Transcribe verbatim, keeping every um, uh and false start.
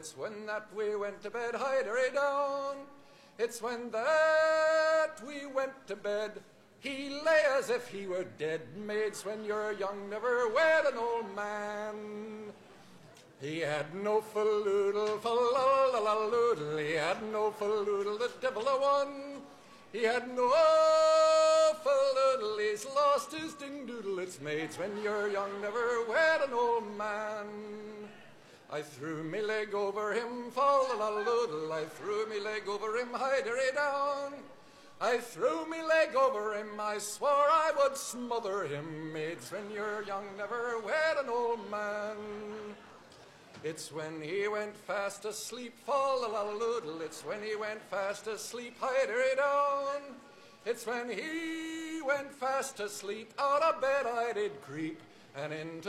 it's when that we went to bed, hidery down. It's when that we went to bed, he lay as if he were dead. Maids, when you're young, never wed an old man. He had no falloodle, fallalaloodle, he had no falloodle, the devil a one. He had no falloodle, he's lost his ding-doodle. It's maids, when you're young, never wed an old man. I threw me leg over him, fall-a-la-loodle, I threw me leg over him, hidery down. I threw me leg over him, I swore I would smother him. Maids, when you're young, never wed an old man. It's when he went fast asleep, fall-a-la-loodle, it's when he went fast asleep, hidery down. It's when he went fast asleep, out of bed I did creep, and into